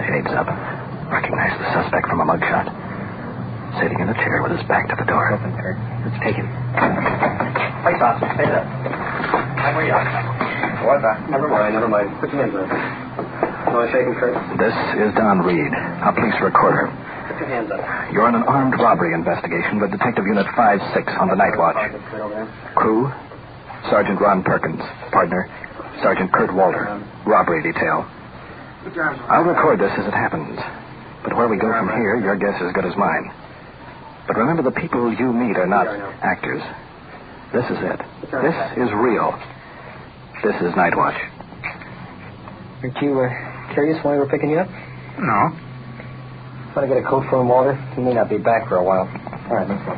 Shades up. Recognize the suspect from a mugshot. Sitting in a chair with his back to the door. Open, Kurt. Let's take him. Place officer, stay there. Right where you are. What? Never mind. Put your hands on. You want to shake him, Kurt? This is Don Reed, a police recorder. Put your hands up. You're on an armed robbery investigation with Detective Unit 5-6 on the night watch. Crew, Sergeant Ron Perkins. Partner, Sergeant Kurt Walter. Robbery detail. I'll record this as it happens. But where we go from here, your guess is as good as mine. But remember, the people you meet are not actors. This is it. This is real. This is Night Watch. Aren't you curious why we're picking you up? No. Want to get a coat for him, Walter? He may not be back for a while. All right, let's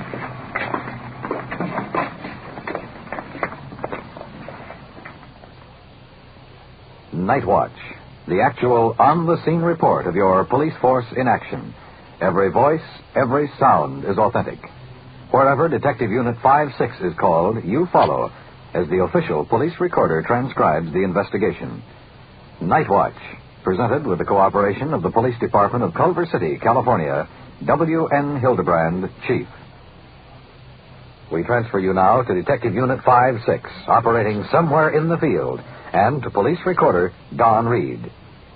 go. Night Watch, the actual on-the-scene report of your police force in action. Every voice, every sound is authentic. Wherever Detective Unit 5-6 is called, you follow as the official police recorder transcribes the investigation. Night Watch, presented with the cooperation of the Police Department of Culver City, California. W.N. Hildebrand, Chief. We transfer you now to Detective Unit 5-6, operating somewhere in the field, and to police recorder Don Reed.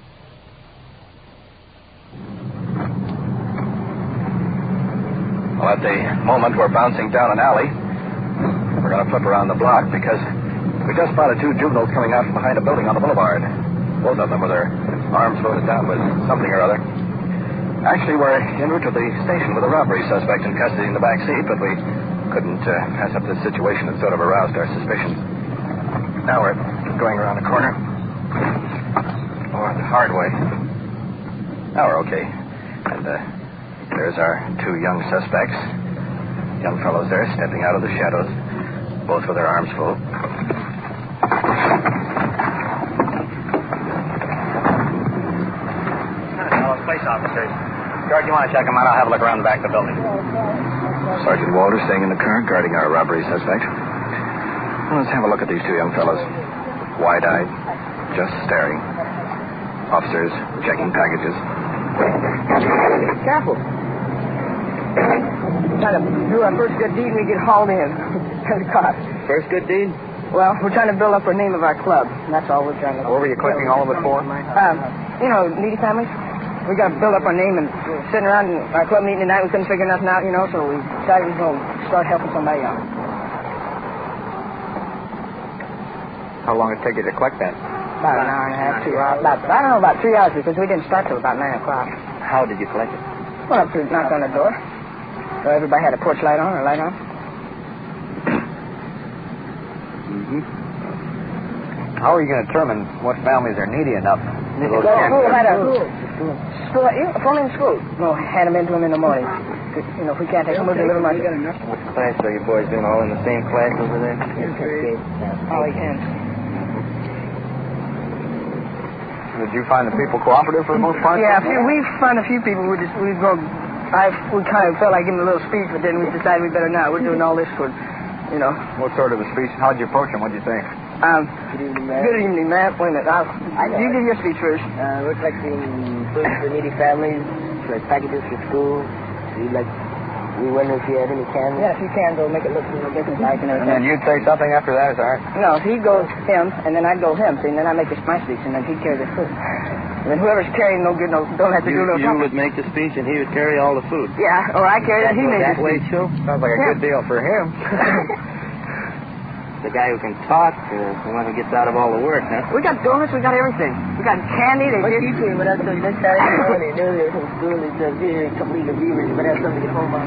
Well, at the moment, we're bouncing down an alley. We're going to flip around the block because we just spotted two juveniles coming out from behind a building on the boulevard. Both of them with their arms loaded down with something or other. Actually, we're en route to the station with a robbery suspect in custody in the back seat, but we couldn't pass up this situation that sort of aroused our suspicions. Now we're going around the corner. The hard way. Now we're okay. And there's our two young suspects. Young fellows there stepping out of the shadows, both with their arms full. Place officers. George, you want to check them out? I'll have a look around the back of the building. Sergeant Walter staying in the car, guarding our robbery suspect. Well, let's have a look at these two young fellows. Wide-eyed, just staring. Officers checking packages. Careful. Trying to do our first good deed and we get hauled in. The car. First good deed? Well, we're trying to build up the name of our club. And that's all we're trying to do. What were you collecting all of it for? Needy families. We got to build up our name, and sitting around in our club meeting tonight, we couldn't figure nothing out, so we decided we were going to start helping somebody out. How long did it take you to collect that? About an hour and a half, 2 hours. About 3 hours, because we didn't start till about 9 o'clock. How did you collect it? Well, up to knocked on the door. So everybody had a porch light on or light on. Mm-hmm. How are you going to determine what families are needy enough? School had a phone in school. We'll hand them into them in the morning. If we can't take them, we'll deliver them. What class are you boys doing? All in the same class over there? All we can. Did you find the people cooperative for the most part? Yeah, we found a few people. We kind of felt like giving a little speech, but then we decided we better not. We're doing all this for, What sort of a speech? How'd you approach them? What'd you think? Good evening, ma'am. Wait a minute. You give your speech first. We're collecting food for needy families, like packages for school. We wonder if you have any cans. Yeah, if you can, go make it look different like and And everything. then you'd say something after that, is that right? No, he'd go him, and then I'd go him. See, and then I'd make my speech, and then he'd carry the food. And then whoever's carrying don't have to do no You would make the speech, and he would carry all the food. Yeah, or I carry it, he made the that way, speech. too? Sounds like a good deal for him. The guy who can talk, the one who gets out of all the work, huh? We got donuts, we got everything. We got candy. What you doing? But that's this Saturday morning, earlier from school, he says, here, complete the beavers, but have something to get home on.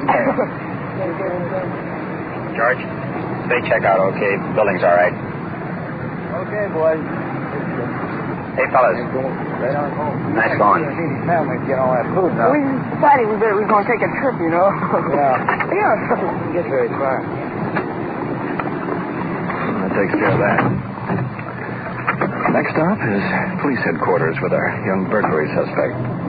George, they check out okay. Building's all right. Okay, boys. Hey, fellas. Right on home. Nice going. Needy families get all that food now. We decided we were going to take a trip, Yeah. Yeah. Didn't get very far. That takes care of that. Next stop is police headquarters with our young burglary suspect.